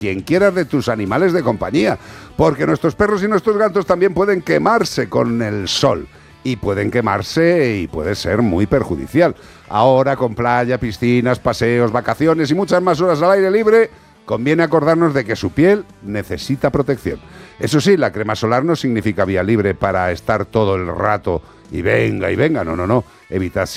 quien quieras de tus animales de compañía, porque nuestros perros y nuestros gatos también pueden quemarse con el sol. Y pueden quemarse y puede ser muy perjudicial. Ahora, con playa, piscinas, paseos, vacaciones y muchas más horas al aire libre, conviene acordarnos de que su piel necesita protección. Eso sí, la crema solar no significa vía libre para estar todo el rato y venga, no. Evitad